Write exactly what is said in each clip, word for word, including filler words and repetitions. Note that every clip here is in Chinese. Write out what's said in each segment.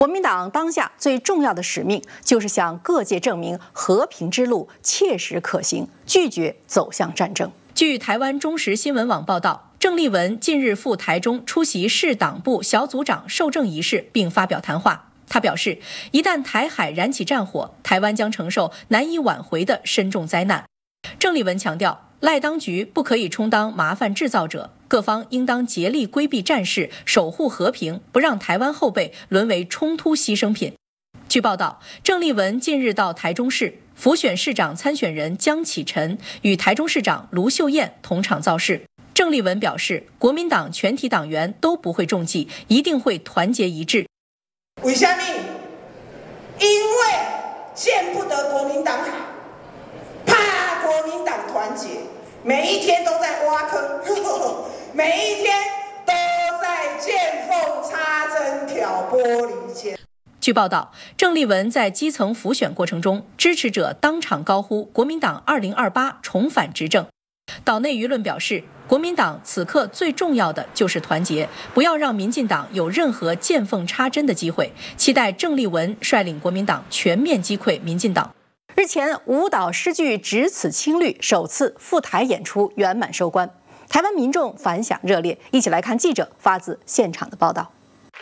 国民党当下最重要的使命，就是向各界证明和平之路切实可行，拒绝走向战争。据台湾中时新闻网报道，郑丽文近日赴台中出席市党部小组长受证仪式，并发表谈话。他表示，一旦台海燃起战火，台湾将承受难以挽回的深重灾难。郑丽文强调，赖当局不可以充当麻烦制造者，各方应当竭力规避战事，守护和平，不让台湾后辈沦为冲突牺牲品。据报道，郑丽文近日到台中市，辅选市长参选人江启臣与台中市长卢秀燕同场造势。郑丽文表示，国民党全体党员都不会中计，一定会团结一致。 为什么？因为见不得国民党好，怕国民党团结，每一天都在挖坑，每一天都在见缝插针、挑拨离间。 据报道，郑丽文在基层辅选过程中，支持者当场高呼国民党二零二八重返执政。岛内舆论表示，国民党此刻最重要的就是团结，不要让民进党有任何见缝插针的机会，期待郑丽文率领国民党全面击溃民进党。日前，舞蹈诗剧《只此青绿》首次赴台演出圆满收官，台湾民众反响热烈。一起来看记者发自现场的报道。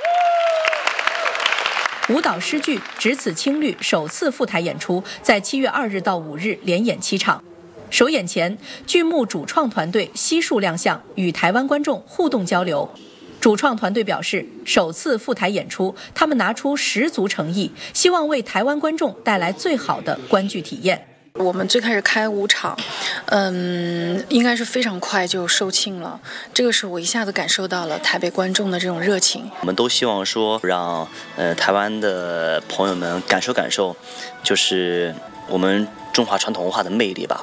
舞蹈诗剧《只此青绿》首次赴台演出，在七月二日到五日连演七场。首演前，剧目主创团队悉数亮相，与台湾观众互动交流。主创团队表示，首次赴台演出，他们拿出十足诚意，希望为台湾观众带来最好的观剧体验。 我们最开始开五场，嗯，应该是非常快就售罄了。这个是我一下子感受到了台北观众的这种热情。 我们都希望说，让呃台湾的朋友们感受感受，就是我们中华传统文化的魅力吧。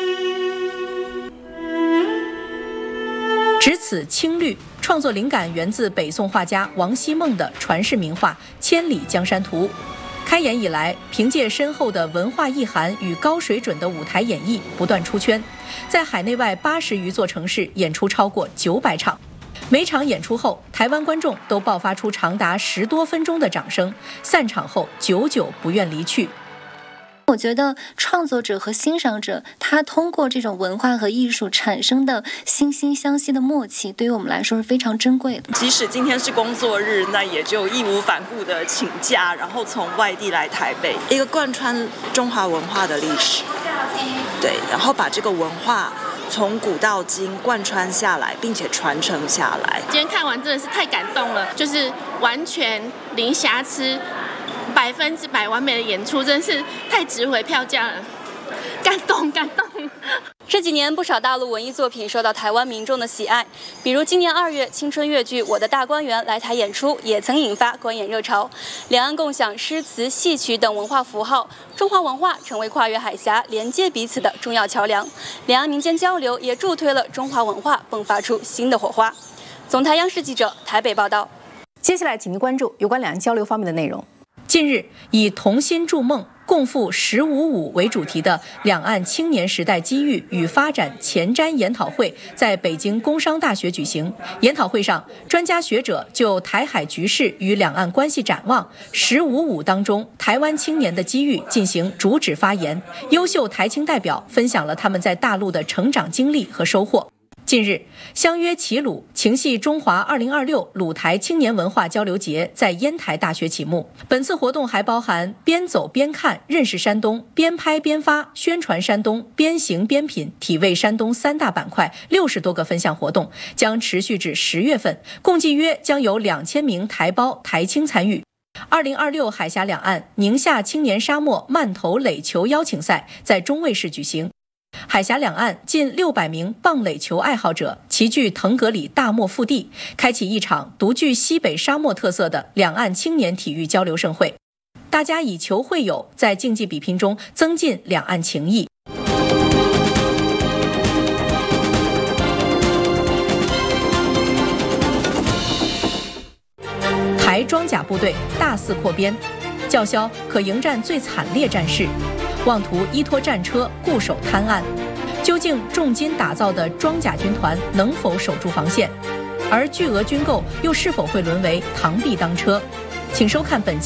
只此青绿创作灵感源自北宋画家王希孟的传世名画《千里江山图》。开演以来，凭借深厚的文化意涵与高水准的舞台演绎，不断出圈，在海内外八十余座城市演出超过九百场。每场演出后，台湾观众都爆发出长达十多分钟的掌声，散场后久久不愿离去。 我觉得创作者和欣赏者，他通过这种文化和艺术产生的惺惺相惜的默契，对于我们来说是非常珍贵的。 即使今天是工作日，那也就义无反顾的请假，然后从外地来台北，一个贯穿中华文化的历史，对，然后把这个文化从古到今贯穿下来，并且传承下来。 今天看完真的是太感动了，就是完全零瑕疵。百分之百完美的演出，真是太值回票价了，感动感动。 这几年不少大陆文艺作品受到台湾民众的喜爱，比如今年二月青春越剧《我的大观园》来台演出，也曾引发观演热潮。两岸共享诗词戏曲等文化符号，中华文化成为跨越海峡、连接彼此的重要桥梁。两岸民间交流也助推了中华文化迸发出新的火花。总台央视记者台北报道。 接下来，请您关注有关两岸交流方面的内容。近日，以同心筑梦，共赴十五五为主题的两岸青年时代机遇与发展前瞻研讨会在北京工商大学举行。研讨会上，专家学者就台海局势与两岸关系展望、十五五当中台湾青年的机遇进行主旨发言。优秀台青代表分享了他们在大陆的成长经历和收获。近日，相约齐鲁情系中华二零二六鲁台青年文化交流节在烟台大学启幕。本次活动还包含边走边看认识山东、边拍边发宣传山东、边行边品体味山东三大板块六十多个分项活动，将持续至十月份，共计约将有两千名台胞台青参与。二零二六海峡两岸宁夏青年沙漠慢投垒球邀请赛在中卫市举行。海峡两岸近六百名棒垒球爱好者齐聚腾格里大漠腹地，开启一场独具西北沙漠特色的两岸青年体育交流盛会。大家以球会友，在竞技比拼中增进两岸情谊。台装甲部队大肆扩编，叫嚣可迎战最惨烈战事。妄图依托战车固守滩岸，究竟重金打造的装甲军团能否守住防线？而巨额军购又是否会沦为螳臂当车？请收看本期